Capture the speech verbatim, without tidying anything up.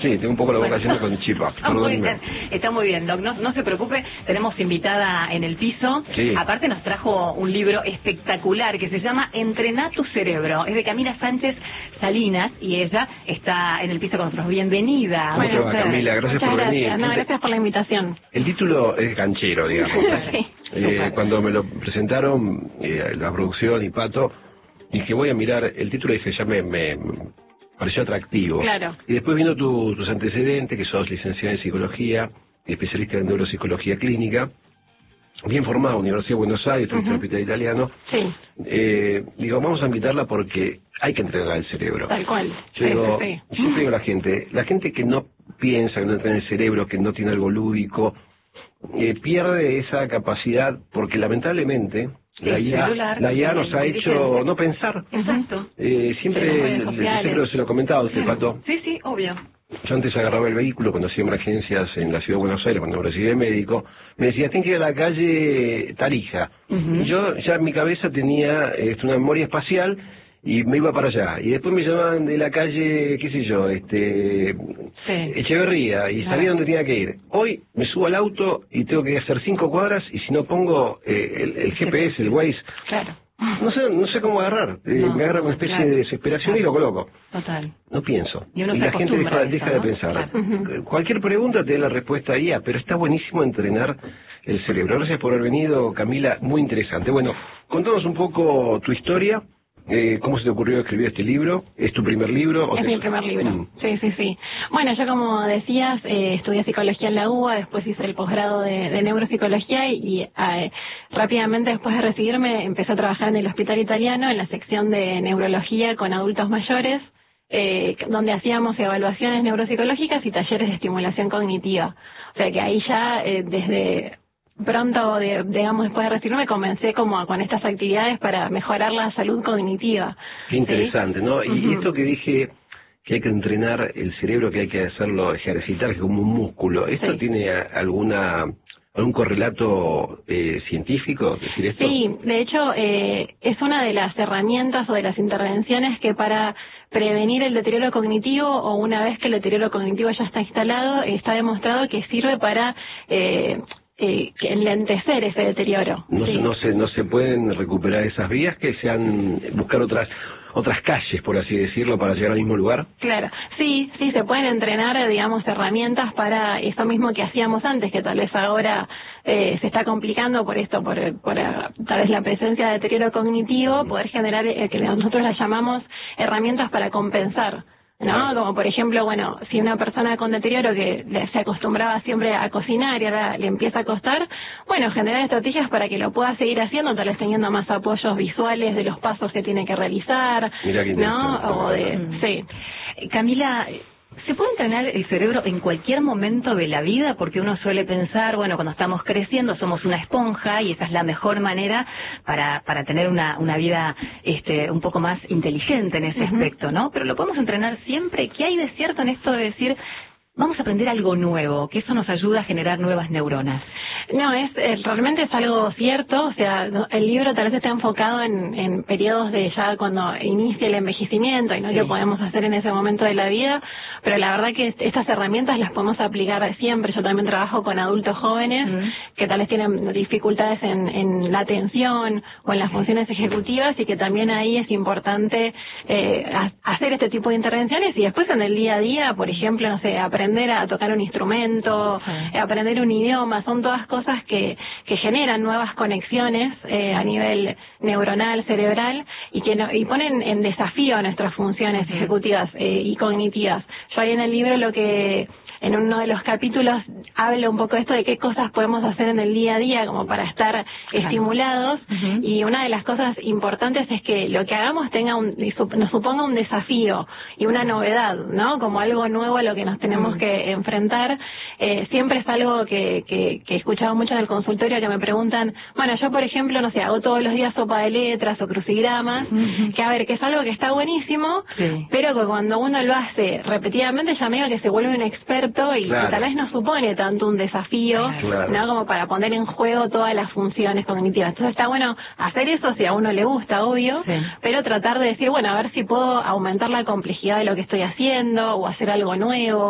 Sí, tengo un poco la boca Bueno. llena con chip up. Está muy bien, está muy bien, Doc. No, no se preocupe, tenemos invitada en el piso. Sí. Aparte nos trajo un libro espectacular que se llama Entrená tu cerebro. Es de Camila Sánchez Salinas y ella está en el piso con nosotros. Bienvenida. ¿Cómo te va, Buenas Camila? Gracias Muchas por gracias. venir. No, gracias por la invitación. El título es ganchero, digamos. Sí. Eh, cuando me lo presentaron, eh, la producción y Pato, dije, voy a mirar, el título dije, ya me, me pareció atractivo. Claro. Y después vino tu, tus antecedentes, que sos licenciada en psicología, especialista en neuropsicología clínica, bien formada, Universidad de Buenos Aires, uh-huh. Hospital Italiano. Sí. Eh, digo, vamos a invitarla porque hay que entrenar el cerebro. Tal cual. Yo Sí, digo, sí, sí. siempre digo a la gente, la gente que no piensa, que no entrena el cerebro, que no tiene algo lúdico, eh, pierde esa capacidad porque lamentablemente la El I A, celular, la I A el nos ha hecho inteligente. no pensar. Exacto. Eh, siempre, Sí, las redes el- sociales. siempre se lo he comentado a usted, Pato. Sí, sí, obvio. Yo antes agarraba el vehículo cuando hacía emergencias en la ciudad de Buenos Aires, cuando me recibí de médico, me decía, tengo que ir a la calle Tarija. Ujú. Y yo ya en mi cabeza tenía este, una memoria espacial y me iba para allá. Y después me llamaban de la calle, qué sé yo, este Sí. Echeverría, y Claro. sabía dónde tenía que ir. Hoy me subo al auto y tengo que hacer cinco cuadras y si no pongo eh, el, el G P S, el Waze, Claro. no sé, no sé cómo agarrar. Eh, No, me agarra una especie claro. de desesperación y lo coloco. Total. No pienso. Y uno se la gente acostumbra deja, a eso, deja ¿no? de pensar. Claro. Cualquier pregunta te da la respuesta ahí, ah, pero está buenísimo entrenar el cerebro. Gracias por haber venido, Camila, muy interesante. Bueno, contanos un poco tu historia, eh, cómo se te ocurrió escribir este libro. ¿Es tu primer libro? o Es te- mi primer libro. Mm. Sí, sí, sí. Bueno, yo como decías, eh, estudié psicología en la U B A, después hice el posgrado de, de neuropsicología y eh, rápidamente después de recibirme empecé a trabajar en el Hospital Italiano en la sección de neurología con adultos mayores, eh, donde hacíamos evaluaciones neuropsicológicas y talleres de estimulación cognitiva. O sea que ahí ya eh, desde pronto, de, digamos, después de recibirme comencé como con estas actividades para mejorar la salud cognitiva. Qué interesante, ¿sí? ¿no? Y Ujú. esto que dije, que hay que entrenar el cerebro, que hay que hacerlo ejercitar, que es como un músculo, ¿esto Sí. tiene a- alguna algún correlato eh, científico? Decir esto? Sí, de hecho eh, es una de las herramientas o de las intervenciones que para prevenir el deterioro cognitivo o una vez que el deterioro cognitivo ya está instalado, está demostrado que sirve para eh, eh, que enlentecer ese deterioro. No, Sí. se, no, se, no se pueden recuperar esas vías, que sean buscar otras otras calles, por así decirlo, para llegar al mismo lugar. Claro, sí, sí, se pueden entrenar, digamos, herramientas para eso mismo que hacíamos antes, que tal vez ahora eh, se está complicando por esto, por, por eh, tal vez la presencia de deterioro cognitivo, poder generar, eh, que nosotros las llamamos herramientas para compensar. ¿No? Como por ejemplo, bueno, si una persona con deterioro que le- se acostumbraba siempre a cocinar y ahora le empieza a costar, bueno, generar estrategias para que lo pueda seguir haciendo, tal vez teniendo más apoyos visuales de los pasos que tiene que realizar, Mirá qué ¿no? interesante. O de, Mm. sí. Eh, Camila, ¿se puede entrenar el cerebro en cualquier momento de la vida? Porque uno suele pensar, bueno, cuando estamos creciendo somos una esponja y esa es la mejor manera para, para tener una, una vida este, un poco más inteligente en ese Ujú. aspecto, ¿no? Pero lo podemos entrenar siempre. ¿Qué hay de cierto en esto de decir, vamos a aprender algo nuevo, que eso nos ayuda a generar nuevas neuronas? No, es eh, realmente es algo cierto, o sea, no- el libro tal vez está enfocado en, en periodos de ya cuando inicia el envejecimiento y no Sí. qué podemos hacer en ese momento de la vida, pero la verdad que est- estas herramientas las podemos aplicar siempre. Yo también trabajo con adultos jóvenes Mm. que tal vez tienen dificultades en, en la atención o en las funciones ejecutivas y que también ahí es importante eh, ha- hacer este tipo de intervenciones y después en el día a día, por ejemplo, no sé, aprender a tocar un instrumento, Sí. eh, aprender un idioma, son todas cosas que, que generan nuevas conexiones eh, a nivel neuronal, cerebral y que no- y ponen en desafío nuestras funciones Ujú. ejecutivas eh, y cognitivas. Yo ahí en el libro lo que en uno de los capítulos hablo un poco de esto de qué cosas podemos hacer en el día a día como para estar estimulados Ujú. y una de las cosas importantes es que lo que hagamos tenga un, nos suponga un desafío y una novedad, ¿no? Como algo nuevo a lo que nos tenemos Mm. que enfrentar. Eh, siempre es algo que, que, que he escuchado mucho en el consultorio que me preguntan, bueno, yo por ejemplo, no sé, hago todos los días sopa de letras o crucigramas, Ujú. que a ver, que es algo que está buenísimo, Sí. pero que cuando uno lo hace repetidamente ya medio que se vuelve un experto y Claro. tal vez no supone tanto un desafío, Claro. ¿no? Como para poner en juego todas las funciones cognitivas. Entonces está bueno hacer eso si a uno le gusta, obvio, Sí. pero tratar de decir, bueno, a ver si puedo aumentar la complejidad de lo que estoy haciendo o hacer algo nuevo.